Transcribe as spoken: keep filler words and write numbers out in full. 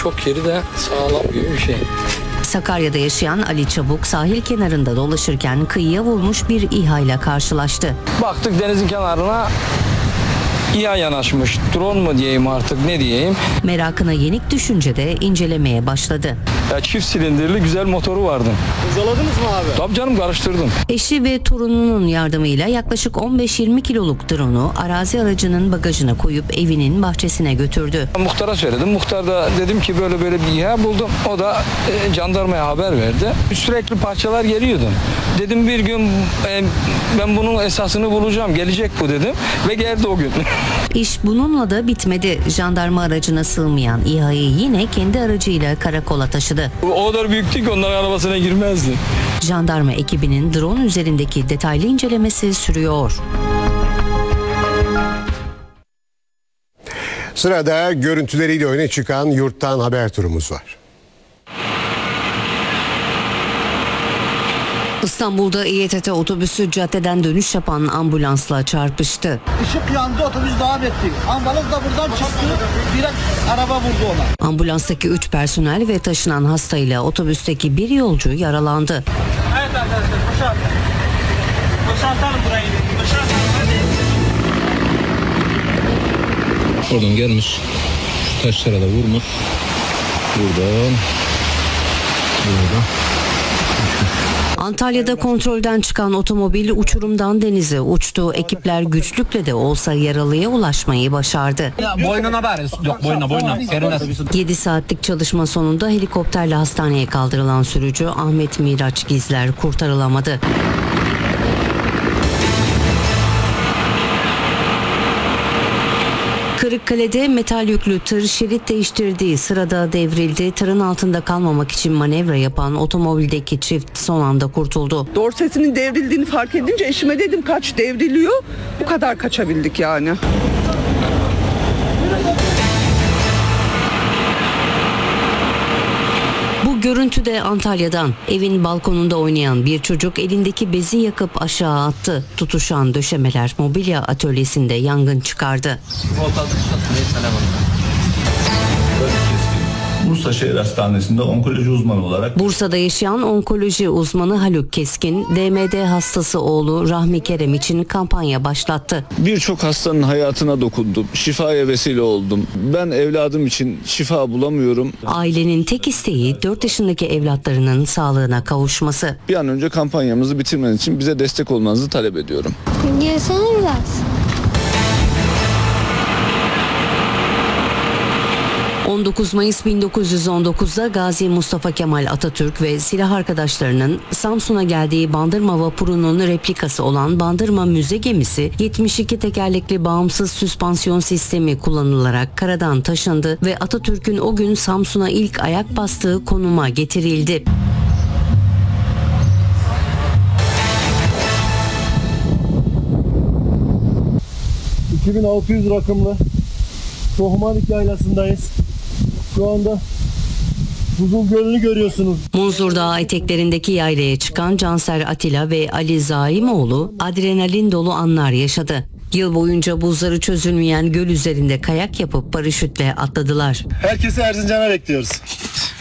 çok yeri de sağlam gibi bir şey. Sakarya'da yaşayan Ali Çabuk sahil kenarında dolaşırken kıyıya vurmuş bir İHA ile karşılaştı. Baktık denizin kenarına İHA yanaşmış. Drone mu diyeyim artık, ne diyeyim. Merakına yenik düşünce de incelemeye başladı. Ya çift silindirli güzel motoru vardı. Izaladınız mı abi? Tabii canım, karıştırdım. Eşi ve torununun yardımıyla yaklaşık on beş yirmi kiloluk drone'u arazi aracının bagajına koyup evinin bahçesine götürdü. Muhtara söyledim. Muhtar da dedim ki böyle böyle bir İHA buldum. O da e, jandarmaya haber verdi. Sürekli parçalar geliyordu. Dedim bir gün e, ben bunun esasını bulacağım. Gelecek bu dedim. Ve geldi o gün. İş bununla da bitmedi. Jandarma aracına sığmayan İHA'yı yine kendi aracıyla karakola taşıdı. O kadar büyüktü ki onların arabasına girmezdi. Jandarma ekibinin drone üzerindeki detaylı incelemesi sürüyor. Sırada görüntüleriyle öne çıkan yurttan haber turumuz var. İstanbul'da İETT otobüsü caddeden dönüş yapan ambulansla çarpıştı. Işık yandı, otobüs devam etti. Ambulans da buradan çıktı, direkt araba vurdu ona. Ambulanstaki üç personel ve taşınan hastayla otobüsteki bir yolcu yaralandı. Evet arkadaşlar, boşalt. Boşaltalım burayı. Boşaltalım hadi. Oradan gelmiş. Şu taşlara da vurmuş. Buradan. Buradan. Antalya'da kontrolden çıkan otomobil uçurumdan denize uçtu. Ekipler güçlükle de olsa yaralıya ulaşmayı başardı. Ya boynuna bari. Yok boynuna boynuna. yedi saatlik çalışma sonunda helikopterle hastaneye kaldırılan sürücü Ahmet Miraç Gizler kurtarılamadı. Kırıkkale'de metal yüklü tır şerit değiştirdiği sırada devrildi. Tırın altında kalmamak için manevra yapan otomobildeki çift son anda kurtuldu. Dorsetinin devrildiğini fark edince eşime dedim kaç, devriliyor. Bu kadar kaçabildik yani. Bu görüntü de Antalya'dan. Evin balkonunda oynayan bir çocuk elindeki bezi yakıp aşağı attı. Tutuşan döşemeler mobilya atölyesinde yangın çıkardı. Bursa Şehir Hastanesi'nde onkoloji uzmanı olarak Bursa'da yaşayan onkoloji uzmanı Haluk Keskin, D M D hastası oğlu Rahmi Kerem için kampanya başlattı. Birçok hastanın hayatına dokundum. Şifaya vesile oldum. Ben evladım için şifa bulamıyorum. Ailenin tek isteği dört yaşındaki evlatlarının sağlığına kavuşması. Bir an önce kampanyamızı bitirmeniz için bize destek olmanızı talep ediyorum. Gelsene biraz. on dokuz Mayıs bin dokuz yüz on dokuz'da Gazi Mustafa Kemal Atatürk ve silah arkadaşlarının Samsun'a geldiği Bandırma vapurunun replikası olan Bandırma Müze gemisi yetmiş iki tekerlekli bağımsız süspansiyon sistemi kullanılarak karadan taşındı ve Atatürk'ün o gün Samsun'a ilk ayak bastığı konuma getirildi. iki bin altı yüz rakımlı Tohmanik Yaylası'ndayız. Şu anda Buzul Gölü'nü görüyorsunuz. Munzur Dağı eteklerindeki yaylaya çıkan Canser Atilla ve Ali Zaimoğlu adrenalin dolu anlar yaşadı. Yıl boyunca buzları çözülmeyen göl üzerinde kayak yapıp paraşütle atladılar. Herkesi Erzincan'a bekliyoruz.